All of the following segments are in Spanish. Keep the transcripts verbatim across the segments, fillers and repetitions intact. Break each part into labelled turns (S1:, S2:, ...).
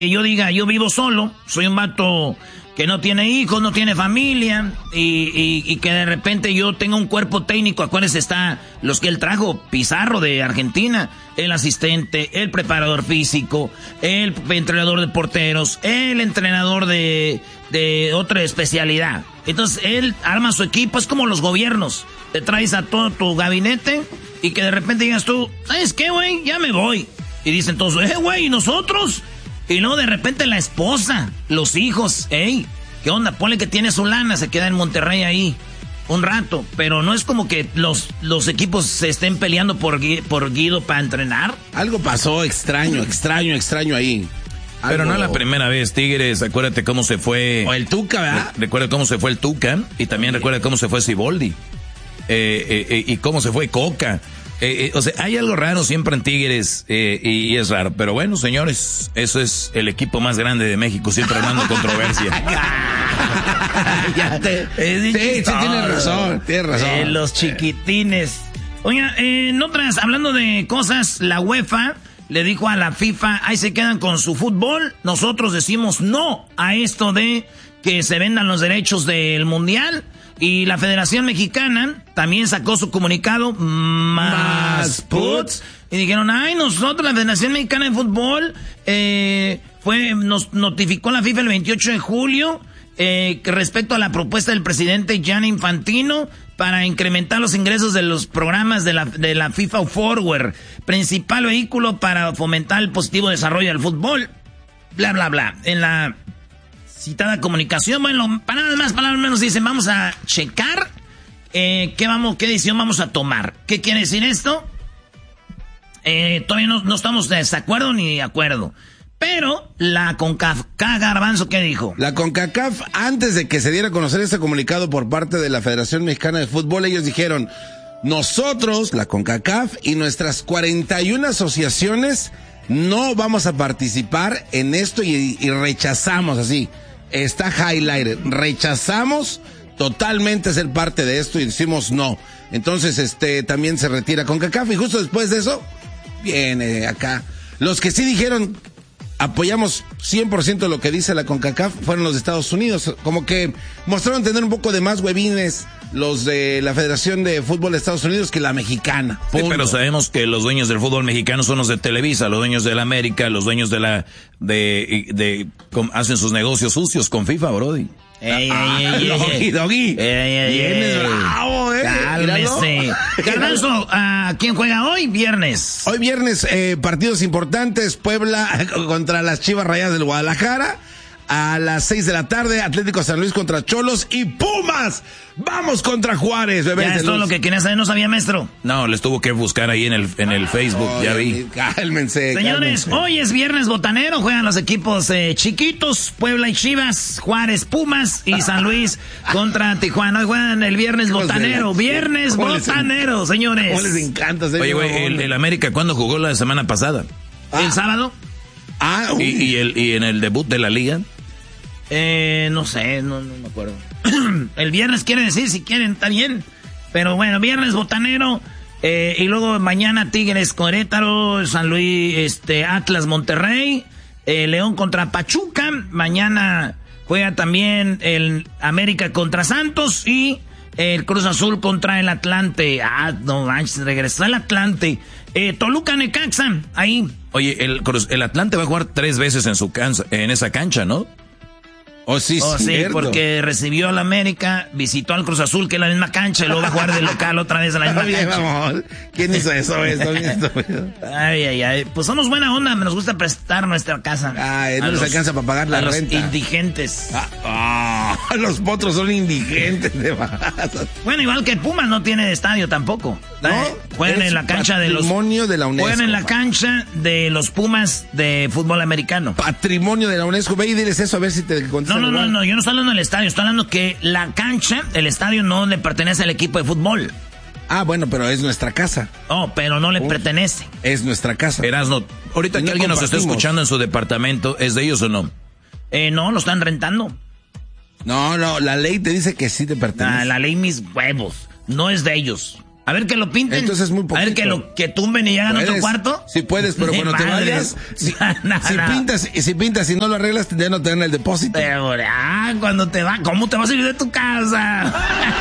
S1: que yo diga, yo vivo solo, soy un vato que no tiene hijos, no tiene familia, y, y, y que de repente yo tenga un cuerpo técnico. Acuérdense, está los que él trajo, Pizarro de Argentina, el asistente, el preparador físico, el entrenador de porteros, el entrenador de, de otra especialidad. Entonces él arma su equipo, es como los gobiernos, te traes a todo tu gabinete y que de repente digas tú, ¿sabes qué, güey? Ya me voy. Y dicen todos, eh, güey, ¿y nosotros? Y luego de repente la esposa, los hijos, ey, ¿qué onda? Ponle que tiene su lana, se queda en Monterrey ahí un rato. Pero no es como que los, los equipos se estén peleando por, por Guido para entrenar.
S2: Algo pasó extraño, extraño, extraño ahí. Algo...
S3: Pero no es la primera vez, Tigres. Acuérdate cómo se fue...
S2: O el Tuca, ¿verdad?
S3: Recuerda cómo se fue el Tuca y también recuerda cómo se fue Siboldi. Eh, eh, eh, y cómo se fue Coca. Eh, eh, o sea, hay algo raro siempre en Tigres eh, y, y es raro. Pero bueno, señores, eso es el equipo más grande de México, siempre armando controversia.
S2: Ya te, sí, sí, tienes razón, tienes razón.
S1: Eh, los chiquitines. Oiga, eh, en otras, hablando de cosas, la UEFA le dijo a la FIFA, ahí se quedan con su fútbol. Nosotros decimos no a esto de que se vendan los derechos del Mundial. Y la Federación Mexicana también sacó su comunicado, más puts, y dijeron, ay, nosotros, la Federación Mexicana de Fútbol, eh, fue, nos notificó la FIFA el veintiocho de julio, eh, que respecto a la propuesta del presidente Gianni Infantino para incrementar los ingresos de los programas de la, de la FIFA Forward, principal vehículo para fomentar el positivo desarrollo del fútbol, bla, bla, bla. En la citada comunicación, bueno, palabras más, palabras menos, dicen, vamos a checar eh, qué vamos, qué decisión vamos a tomar. ¿Qué quiere decir esto? Eh, todavía no, no estamos de desacuerdo ni de acuerdo. Pero la CONCACAF, Garbanzo, ¿qué dijo?
S2: La CONCACAF, antes de que se diera a conocer este comunicado por parte de la Federación Mexicana de Fútbol, ellos dijeron, nosotros, la CONCACAF y nuestras cuarenta y una asociaciones, no vamos a participar en esto y, y rechazamos así. Está highlighted. Rechazamos totalmente ser parte de esto y decimos no. Entonces, este, también se retira CONCACAF y justo después de eso, viene acá. Los que sí dijeron, apoyamos cien por ciento lo que dice la CONCACAF, fueron los de Estados Unidos. Como que mostraron tener un poco de más huevines los de la Federación de Fútbol de Estados Unidos que la mexicana.
S3: Sí, pero sabemos que los dueños del fútbol mexicano son los de Televisa, los dueños de la América, los dueños de la... de, de, de com, hacen sus negocios sucios con FIFA, brody.
S1: Ey, ey, ey,
S2: Doggy, Doggy.
S1: Vienes
S2: bravo, eh.
S1: Cálmese. Garbanzo, ¿a quién juega hoy? Viernes.
S2: Hoy viernes, eh, partidos importantes. Puebla contra las Chivas Rayadas del Guadalajara. A las seis de la tarde, Atlético San Luis contra Cholos y Pumas. Vamos contra Juárez, bebés.
S1: Ya es todo lo que quería saber, no sabía, maestro.
S3: No, les tuvo que buscar ahí en el, en el Facebook, oh, ya vi.
S2: Cálmense.
S1: Señores,
S2: cálmense.
S1: Hoy es viernes botanero, juegan los equipos eh, chiquitos, Puebla y Chivas, Juárez, Pumas y San Luis contra Tijuana. Hoy juegan el viernes botanero, viernes botanero, señores.
S2: ¿Cómo les encanta?
S3: Oye, güey, el, el América, ¿cuándo jugó la semana pasada?
S1: Ah. ¿El sábado?
S2: Ah,
S3: ¿Y, y, el, ¿Y en el debut de la liga?
S1: Eh, no sé, no, no me acuerdo. El viernes quiere decir, si quieren, está bien. Pero bueno, viernes botanero. Eh, y luego mañana Tigres Querétaro, San Luis, este, Atlas Monterrey, eh, León contra Pachuca. Mañana juega también el América contra Santos y el Cruz Azul contra el Atlante. Ah, no manches, regresó el Atlante. Eh, Toluca Necaxa, ahí.
S3: Oye, el, el Atlante va a jugar tres veces en su cancha, en esa cancha, ¿no?
S2: Oh, sí,
S1: oh, sí,
S2: cierto.
S1: Porque recibió al América, visitó al Cruz Azul, que es la misma cancha, y luego va a jugar de local otra vez a la misma
S2: Bien,
S1: cancha.
S2: vamos. ¿Quién hizo eso? eso, eso?
S1: Ay, ay, ay. Pues somos buena onda, nos gusta prestar nuestra casa.
S2: Ay, no les alcanza para pagar la
S1: a
S2: renta.
S1: Los indigentes.
S2: Ah, oh, los potros son indigentes de más.
S1: Bueno, igual que Pumas no tiene estadio tampoco. ¿No? Juegan en la cancha de los...
S2: Patrimonio de la UNESCO.
S1: Juegan en la cancha de los Pumas de fútbol americano.
S2: Patrimonio de la UNESCO. Ve y diles eso a ver si te contestan.
S1: No, no, no, no, yo no estoy hablando del estadio, estoy hablando que la cancha, el estadio no le pertenece al equipo de fútbol.
S2: Ah, bueno, pero es nuestra casa.
S1: Oh, pero no le
S2: Uf,
S1: pertenece.
S2: Es nuestra casa.
S3: Erasno, ahorita
S2: y
S3: que
S2: no
S3: alguien nos está escuchando en su departamento, ¿es de ellos o no?
S1: Eh, no, lo están rentando.
S2: No, no, la ley te dice que sí te pertenece.
S1: Ah, la ley mis huevos, no es de ellos. A ver que lo pinten.
S2: Entonces es muy poquito.
S1: A ver que lo que tumben y hagan otro cuarto.
S2: Sí puedes, pero cuando te vayas, si,
S1: no,
S2: si
S1: no.
S2: pintas, si pintas y no lo arreglas, ya no te dan el depósito.
S1: Pero, ah, cuando te va, ¿cómo te vas a ir de tu casa?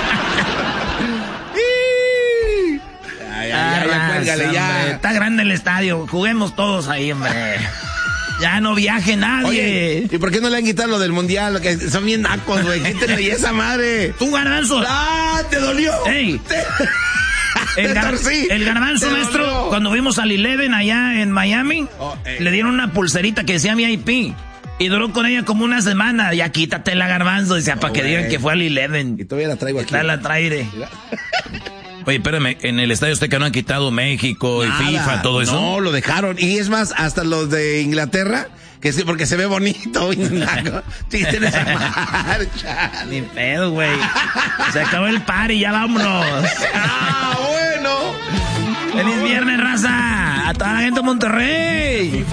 S2: ya, ya, ya, ya, cuélgale, ya.
S1: Hombre, está grande el estadio, juguemos todos ahí, hombre. Ya no viaje nadie.
S2: Oye, ¿y por qué no le han quitado lo del mundial? Lo que son bien nacos, güey. Quítenle esa madre.
S1: Tú, Garbanzo.
S2: ¡Ah, te dolió!
S1: ¡Ey!
S2: Te...
S1: El, gar el garbanzo, maestro, cuando vimos al Eleven allá en Miami, oh, le dieron una pulserita que decía V I P. Y duró con ella como una semana. Ya quítate la Garbanzo, decía, oh, para que digan que fue al Eleven.
S2: Y todavía la traigo aquí.
S1: La traire.
S3: Oye, espérame, en el Estadio Azteca no han quitado México
S2: Nada,
S3: y FIFA, todo eso.
S2: No, lo dejaron. Y es más, hasta los de Inglaterra, que sí, porque se ve bonito. Chisten esa marcha.
S1: Ni pedo, güey. Se acabó el party, ya vámonos.
S2: Ah, bueno.
S1: Feliz viernes, raza. A toda la gente de Monterrey.